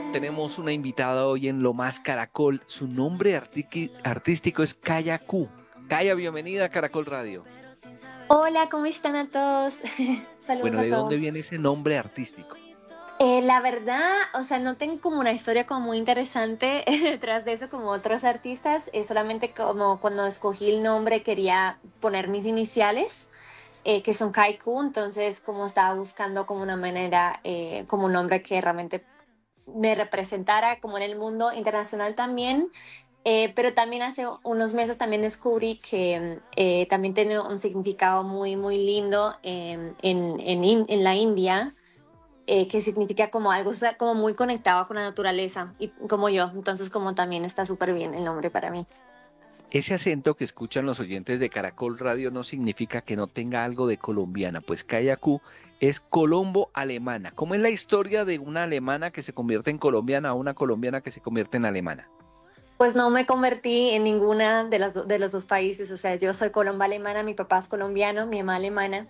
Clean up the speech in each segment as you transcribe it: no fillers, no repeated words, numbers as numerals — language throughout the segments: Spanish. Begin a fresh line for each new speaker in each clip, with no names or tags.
Tenemos una invitada hoy en Lo Más Caracol. Su nombre artístico es Kaya Q. Kaya, bienvenida a Caracol Radio.
Hola, ¿cómo están a todos? Saludos
Bueno,
a
¿de dónde
todos.
viene ese nombre artístico?
La verdad, o sea, no tengo como una historia como muy interesante detrás de eso como otros artistas. Solamente como cuando escogí el nombre quería poner mis iniciales, que son Kaiku. Entonces como estaba buscando como una manera, como un nombre que realmente me representara como en el mundo internacional también. Pero también hace unos meses también descubrí que también tiene un significado muy, muy lindo en la India, que significa como algo, o sea, como muy conectado con la naturaleza, y como yo. Entonces como también está súper bien el nombre para mí.
Ese acento que escuchan los oyentes de Caracol Radio no significa que no tenga algo de colombiana, pues Kaya Q es colombo-alemana. ¿Cómo es la historia de una alemana que se convierte en colombiana a una colombiana que se convierte en alemana?
Pues no me convertí en ninguna de de los dos países. O sea, yo soy colomba alemana, mi papá es colombiano, mi mamá alemana.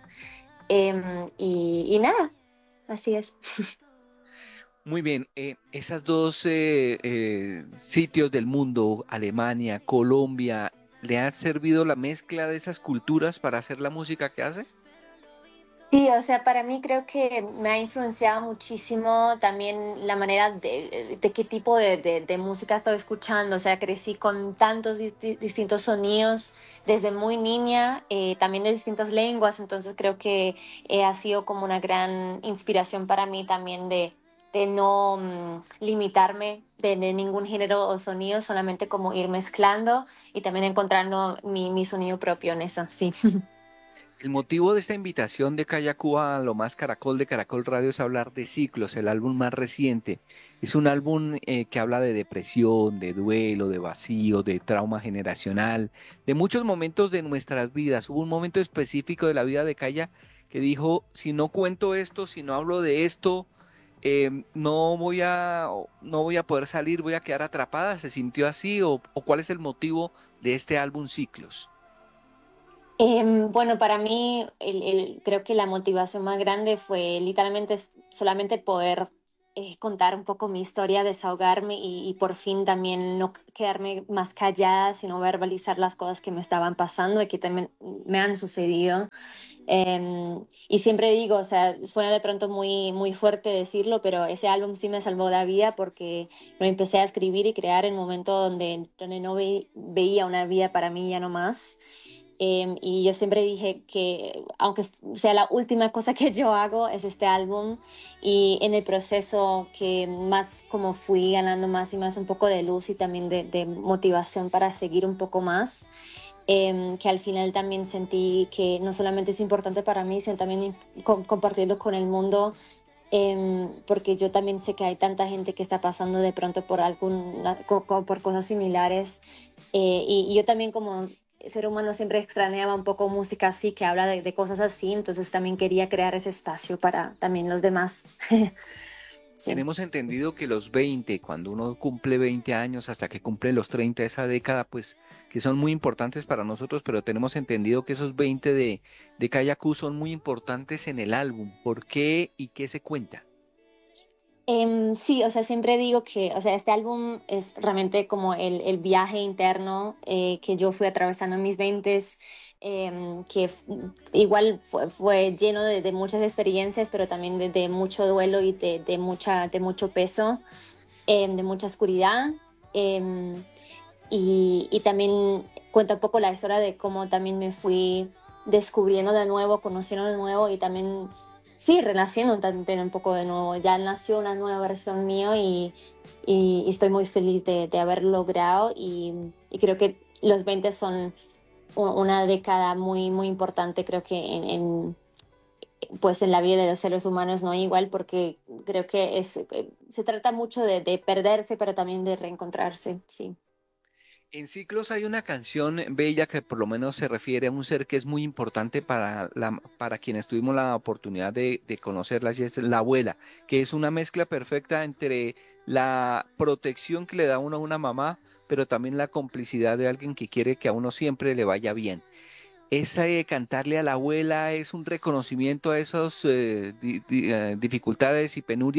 Y nada, así es.
Muy bien, esas dos sitios del mundo, Alemania, Colombia, ¿le ha servido la mezcla de esas culturas para hacer la música que hace?
Sí, o sea, para mí creo que me ha influenciado muchísimo también la manera de qué tipo de música estoy escuchando. O sea, crecí con tantos distintos sonidos desde muy niña, también de distintas lenguas. Entonces creo que ha sido como una gran inspiración para mí también de no limitarme de ningún género o sonido, solamente como ir mezclando y también encontrando mi sonido propio en eso, sí.
El motivo de esta invitación de Kayakúa a Lo Más Caracol de Caracol Radio es hablar de Ciclos, el álbum más reciente. Es un álbum que habla de depresión, de duelo, de vacío, de trauma generacional, de muchos momentos de nuestras vidas. Hubo un momento específico de la vida de Kaya que dijo, si no cuento esto, si no hablo de esto, no voy a poder salir, voy a quedar atrapada. ¿Se sintió así o cuál es el motivo de este álbum Ciclos?
Bueno, para mí creo que la motivación más grande fue literalmente solamente poder contar un poco mi historia, desahogarme y por fin también no quedarme más callada, sino verbalizar las cosas que me estaban pasando y que también me han sucedido. Y siempre digo, o sea, suena de pronto muy, muy fuerte decirlo, pero ese álbum sí me salvó la vida porque lo empecé a escribir y crear en un momento donde no veía una vida para mí ya no más. Y yo siempre dije que aunque sea la última cosa que yo hago es este álbum, y en el proceso que más como fui ganando más y más un poco de luz y también de motivación para seguir un poco más, que al final también sentí que no solamente es importante para mí, sino también compartirlo con el mundo, porque yo también sé que hay tanta gente que está pasando de pronto por por cosas similares, y yo también como ser humano siempre extrañaba un poco música así, que habla de cosas así. Entonces también quería crear ese espacio para también los demás. Sí.
Tenemos entendido que los 20, cuando uno cumple 20 años hasta que cumple los 30, esa década, pues que son muy importantes para nosotros, pero tenemos entendido que esos 20 de Kayaku son muy importantes en el álbum. ¿Por qué y qué se cuenta?
Sí, o sea, siempre digo que, o sea, este álbum es realmente como el viaje interno que yo fui atravesando en mis veintes, igual fue lleno de muchas experiencias, pero también de mucho duelo y de mucho peso, de mucha oscuridad. em, y también cuenta un poco la historia de cómo también me fui descubriendo de nuevo, conociendo de nuevo y también, sí, renaciendo también un poco de nuevo. Ya nació una nueva versión mío y estoy muy feliz de haberlo logrado, y creo que los 20 son una década muy, muy importante, creo que pues en la vida de los seres humanos, ¿no? Igual porque creo que se trata mucho de perderse, pero también de reencontrarse, sí.
En Ciclos hay una canción bella que por lo menos se refiere a un ser que es muy importante para quienes tuvimos la oportunidad de conocerla, y es la abuela, que es una mezcla perfecta entre la protección que le da uno a una mamá, pero también la complicidad de alguien que quiere que a uno siempre le vaya bien. Esa cantarle a la abuela es un reconocimiento a esas dificultades y penurias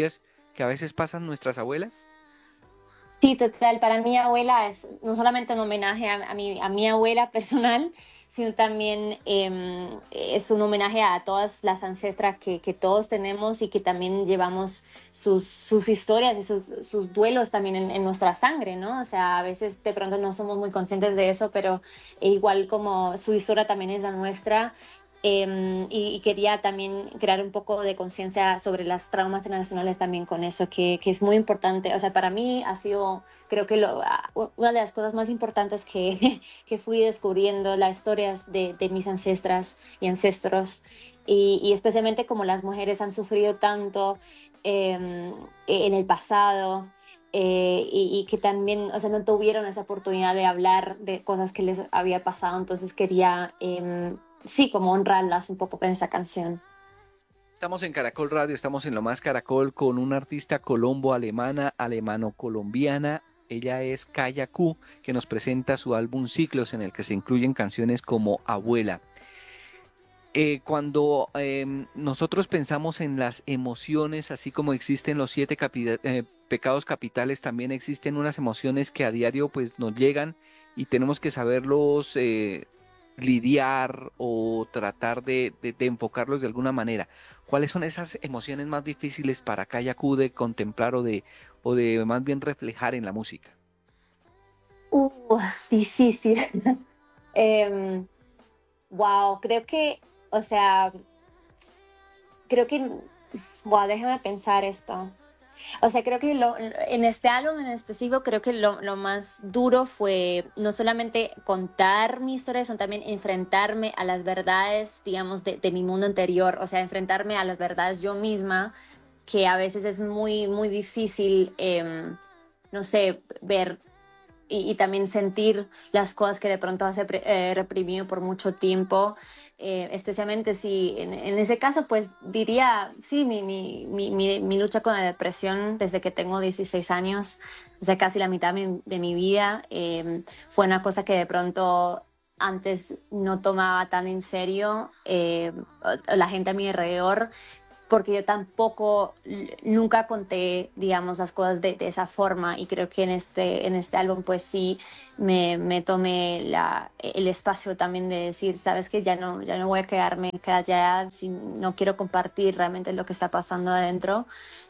que a veces pasan nuestras abuelas?
Sí, total. Para mi abuela es no solamente un homenaje a mi abuela personal, sino también es un homenaje a todas las ancestras que todos tenemos y que también llevamos sus historias y sus duelos también en nuestra sangre, ¿no? O sea, a veces de pronto no somos muy conscientes de eso, pero igual como su historia también es la nuestra. Y quería también crear un poco de conciencia sobre las traumas internacionales también con eso, que es muy importante. O sea, para mí ha sido, creo que una de las cosas más importantes que fui descubriendo, las historias de mis ancestras y ancestros, y especialmente como las mujeres han sufrido tanto en el pasado. Y que también, o sea, no tuvieron esa oportunidad de hablar de cosas que les había pasado, entonces quería sí, como honrarlas un poco con esa canción.
Estamos en Caracol Radio, estamos en Lo Más Caracol con una artista colombo-alemana, alemano-colombiana. Ella es Kaya Q, que nos presenta su álbum Ciclos, en el que se incluyen canciones como Abuela. Cuando nosotros pensamos en las emociones, así como existen los pecados capitales, también existen unas emociones que a diario pues nos llegan y tenemos que saberlos lidiar o tratar de enfocarlos de alguna manera. ¿Cuáles son esas emociones más difíciles para Kayaku de contemplar o de más bien reflejar en la música?
Difícil. Em, wow, creo que, o sea, creo que, wow, déjame pensar esto. O sea, creo que en este álbum en específico, creo que lo más duro fue no solamente contar mi historia, sino también enfrentarme a las verdades, digamos, de mi mundo interior. O sea, enfrentarme a las verdades yo misma, que a veces es muy, muy difícil, no sé, ver y también sentir las cosas que de pronto has reprimido por mucho tiempo, especialmente si en ese caso, pues diría, sí, mi lucha con la depresión desde que tengo 16 años, o sea, casi la mitad de mi vida, fue una cosa que de pronto antes no tomaba tan en serio la gente a mi alrededor porque yo tampoco nunca conté, digamos, las cosas de esa forma y creo que en este álbum pues sí me tomé el espacio también de decir, sabes que ya no voy a quedarme callada, si no quiero compartir realmente lo que está pasando adentro.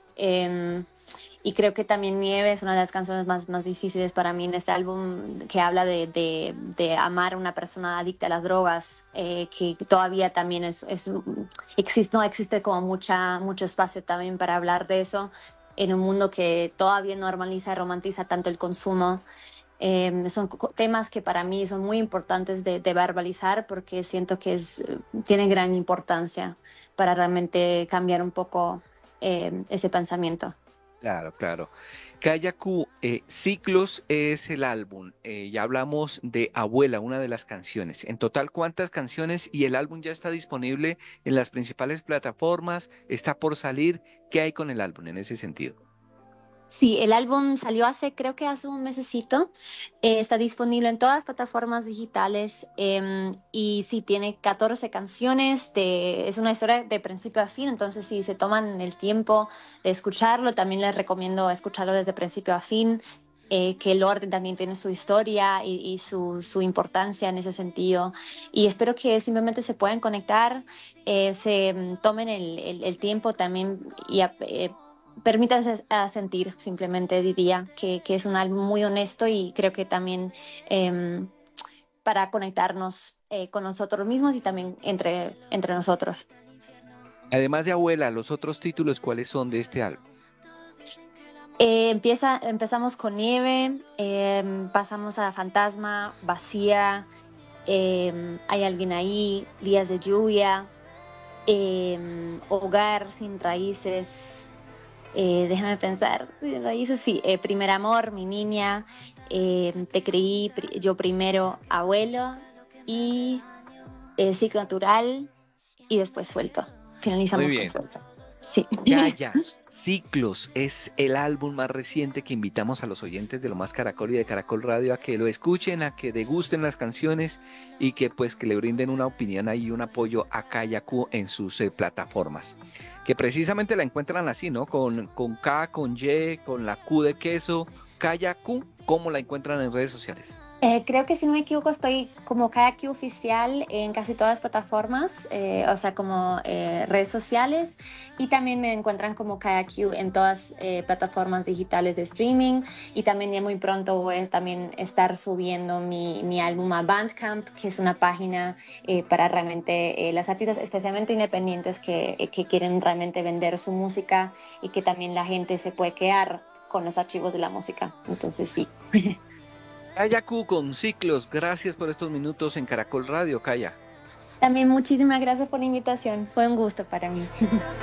Eh, y creo que también Nieve es una de las canciones más difíciles para mí en este álbum que habla de amar a una persona adicta a las drogas, que todavía también existe, no existe como mucho espacio también para hablar de eso en un mundo que todavía normaliza y romantiza tanto el consumo. Son temas que para mí son muy importantes de verbalizar porque siento que tiene gran importancia para realmente cambiar un poco ese pensamiento.
Claro, claro. Kayaku, Ciclos es el álbum. Ya hablamos de Abuela, una de las canciones. En total, ¿cuántas canciones? Y el álbum ya está disponible en las principales plataformas. Está por salir. ¿Qué hay con el álbum en ese sentido?
Sí, el álbum salió creo que hace un mesecito. Está disponible en todas las plataformas digitales y sí, tiene 14 canciones. Es una historia de principio a fin, entonces si se toman el tiempo de escucharlo, también les recomiendo escucharlo desde principio a fin, que el orden también tiene su historia y su importancia en ese sentido. Y espero que simplemente se puedan conectar, tomen el tiempo también y permítanse a sentir, simplemente diría que es un álbum muy honesto y creo que también eh, para conectarnos con nosotros mismos y también entre nosotros.
Además de Abuela, los otros títulos, ¿cuáles son de este álbum?
Empezamos con Nieve, pasamos a Fantasma, Vacía, Hay alguien ahí, Días de lluvia, Hogar sin raíces. Déjame pensar, raíces, sí, Primer amor, mi niña, te creí, yo primero, abuelo y ciclo natural y después suelto.
Muy
Finalizamos con
bien.
suelto. Sí.
Calla, Ciclos es el álbum más reciente que invitamos a los oyentes de Lo Más Caracol y de Caracol Radio a que lo escuchen, a que degusten las canciones y que pues que le brinden una opinión ahí y un apoyo a Calla Q en sus plataformas. Que precisamente la encuentran así, ¿no? Con K, con Y, con la Q de queso, Calla Q, ¿cómo la encuentran en redes sociales?
Creo que si no me equivoco estoy como KQ oficial en casi todas las plataformas, o sea, como redes sociales y también me encuentran como KQ en todas plataformas digitales de streaming y también ya muy pronto voy a también estar subiendo mi álbum a Bandcamp, que es una página para realmente las artistas, especialmente independientes que quieren realmente vender su música y que también la gente se puede quedar con los archivos de la música. Entonces sí.
Calla Q con Ciclos, gracias por estos minutos en Caracol Radio, Calla.
También muchísimas gracias por la invitación. Fue un gusto para mí.